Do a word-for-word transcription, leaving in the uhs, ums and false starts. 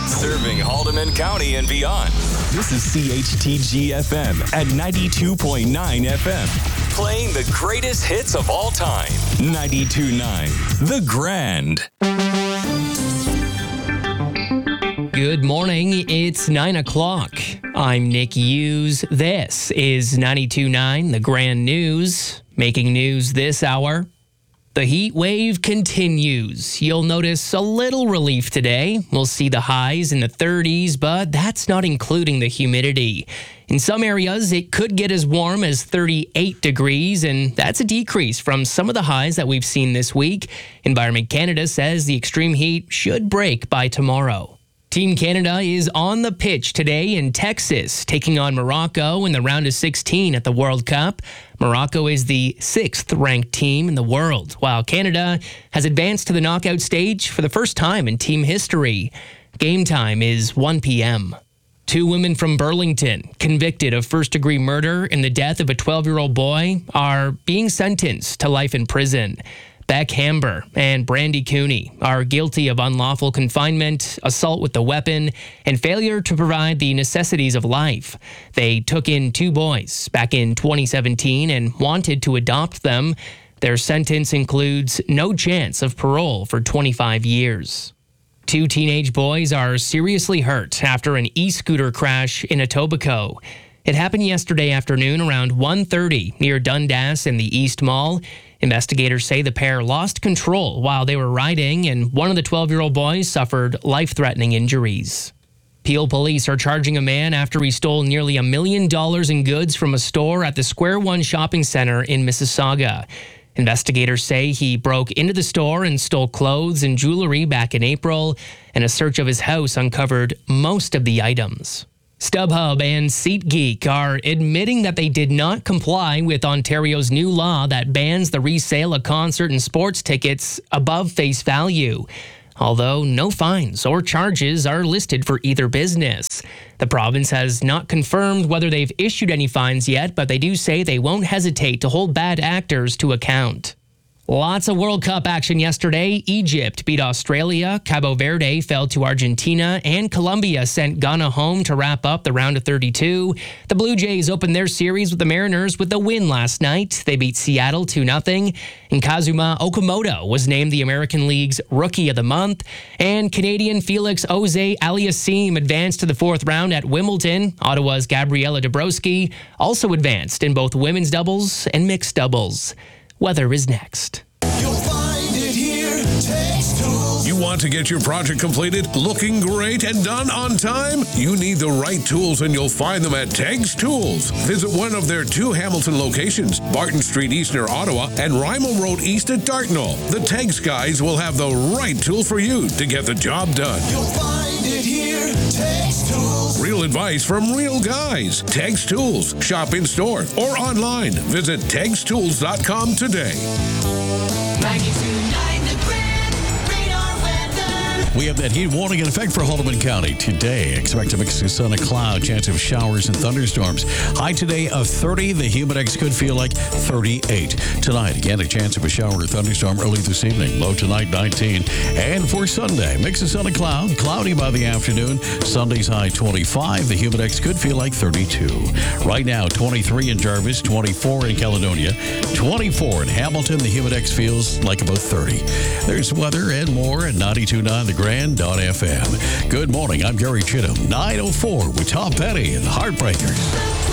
Serving Haldeman County and beyond. This is C H T G F M at ninety-two point nine F M. Playing the greatest hits of all time. ninety-two point nine The Grand. Good morning. It's nine o'clock. I'm Nick Hughes. This is ninety-two point nine The Grand News. Making news this hour. The heat wave continues. You'll notice a little relief today. We'll see the highs in the thirties, but that's not including the humidity. In some areas, it could get as warm as thirty-eight degrees, and that's a decrease from some of the highs that we've seen this week. Environment Canada says the extreme heat should break by tomorrow. Team Canada is on the pitch today in Texas, taking on Morocco in the round of sixteen at the World Cup. Morocco is the sixth-ranked team in the world, while Canada has advanced to the knockout stage for the first time in team history. Game time is one p.m. Two women from Burlington, convicted of first-degree murder in the death of a twelve-year-old boy, are being sentenced to life in prison. Beck Hamber and Brandy Cooney are guilty of unlawful confinement, assault with a weapon, and failure to provide the necessities of life. They took in two boys back in twenty seventeen and wanted to adopt them. Their sentence includes no chance of parole for twenty-five years. Two teenage boys are seriously hurt after an e-scooter crash in Etobicoke. It happened yesterday afternoon around one thirty near Dundas and the East Mall. Investigators say the pair lost control while they were riding, and one of the twelve-year-old boys suffered life-threatening injuries. Peel police are charging a man after he stole nearly a million dollars in goods from a store at the Square One shopping center in Mississauga. Investigators say he broke into the store and stole clothes and jewelry back in April, and a search of his house uncovered most of the items. StubHub and SeatGeek are admitting that they did not comply with Ontario's new law that bans the resale of concert and sports tickets above face value, although no fines or charges are listed for either business. The province has not confirmed whether they've issued any fines yet, but they do say they won't hesitate to hold bad actors to account. Lots of World Cup action yesterday. Egypt beat Australia, Cabo Verde fell to Argentina, and Colombia sent Ghana home to wrap up the round of thirty-two. The Blue Jays opened their series with the Mariners with a win last night. They beat Seattle two nothing. And Kazuma Okamoto was named the American League's Rookie of the Month. And Canadian Felix Auger-Aliassime advanced to the fourth round at Wimbledon. Ottawa's Gabriela Dabrowski also advanced in both women's doubles and mixed doubles. Weather is next. You'll find it here. Text Tools. You want to get your project completed, looking great, and done on time? You need the right tools, and you'll find them at Tegs Tools. Visit one of their two Hamilton locations, Barton Street East near Ottawa and Rymal Road East at Dartnall. The Tegs guys will have the right tool for you to get the job done. You'll find it here. Tegs Tools. Real advice from real guys. Tegs Tools. Shop in store or online. Visit tegs tools dot com today. ninety-two point nine The Grand Radar Weather. We have that heat warning in effect for Haldeman County today. Expect a mix of sun and cloud, chance of showers and thunderstorms. High today of thirty. The humidex could feel like thirty-eight. Tonight, again, a chance of a shower or thunderstorm early this evening. Low tonight, nineteen. And for Sunday, mix of sun and cloud, cloudy by the afternoon. Sunday's high twenty-five. The humidex could feel like thirty-two. Right now, twenty-three in Jarvis, twenty-four in Caledonia, twenty-four in Hamilton. The humidex feels like about thirty. There's weather and more at ninety-two point nine The Grand dot F M. Good morning. I'm Gary Chittum. nine oh four with Tom Petty and the Heartbreakers.